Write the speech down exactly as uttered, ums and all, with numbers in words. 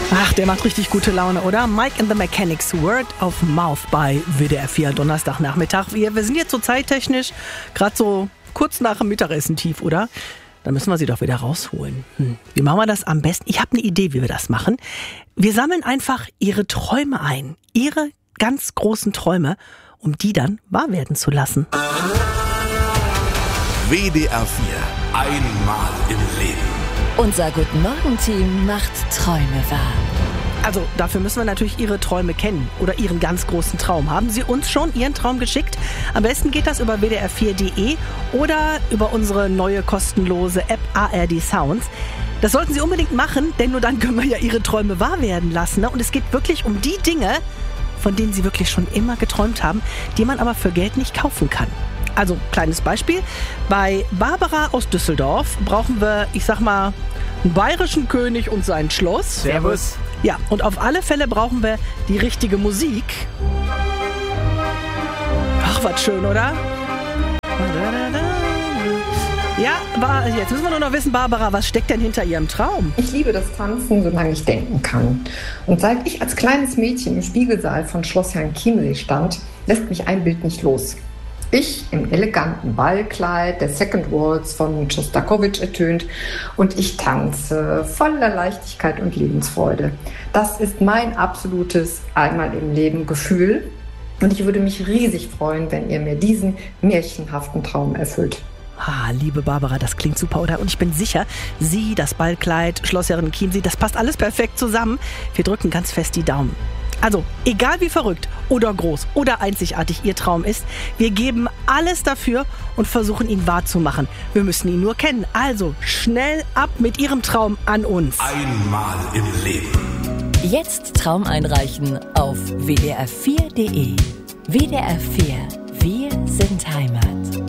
Ach, der macht richtig gute Laune, oder? Mike and the Mechanics, Word of Mouth bei W D R vier, Donnerstagnachmittag. Wir, wir sind jetzt so zeittechnisch gerade so kurz nach dem Mittagessen tief, oder? Dann müssen wir sie doch wieder rausholen. Hm. Wie machen wir das am besten? Ich habe eine Idee, wie wir das machen. Wir sammeln einfach Ihre Träume ein. Ihre ganz großen Träume, um die dann wahr werden zu lassen. W D R vier. Einmal im Leben. Unser Guten-Morgen-Team macht Träume wahr. Also dafür müssen wir natürlich Ihre Träume kennen oder Ihren ganz großen Traum. Haben Sie uns schon Ihren Traum geschickt? Am besten geht das über w d r vier punkt d e oder über unsere neue kostenlose App A R D Sounds. Das sollten Sie unbedingt machen, denn nur dann können wir ja Ihre Träume wahr werden lassen. Und es geht wirklich um die Dinge, von denen Sie wirklich schon immer geträumt haben, die man aber für Geld nicht kaufen kann. Also, kleines Beispiel. Bei Barbara aus Düsseldorf brauchen wir, ich sag mal, einen bayerischen König und sein Schloss. Servus. Ja, und auf alle Fälle brauchen wir die richtige Musik. Ach, was schön, oder? Ja, aber jetzt müssen wir nur noch wissen, Barbara, was steckt denn hinter Ihrem Traum? Ich liebe das Tanzen, solange ich denken kann. Und seit ich als kleines Mädchen im Spiegelsaal von Schloss Herrenchiemsee stand, lässt mich ein Bild nicht los. Ich im eleganten Ballkleid, der Second Waltz von Schostakowitsch ertönt und ich tanze voller Leichtigkeit und Lebensfreude. Das ist mein absolutes Einmal im Leben Gefühl und ich würde mich riesig freuen, wenn ihr mir diesen märchenhaften Traum erfüllt. Ah, liebe Barbara, das klingt super, oder? Und ich bin sicher, Sie, das Ballkleid, Schloss Herrenchiemsee, das passt alles perfekt zusammen. Wir drücken ganz fest die Daumen. Also, egal wie verrückt oder groß oder einzigartig Ihr Traum ist, wir geben alles dafür und versuchen, ihn wahrzumachen. Wir müssen ihn nur kennen. Also, schnell ab mit Ihrem Traum an uns. Einmal im Leben. Jetzt Traum einreichen auf w d r vier punkt d e. W D R vier. Wir sind Heimat.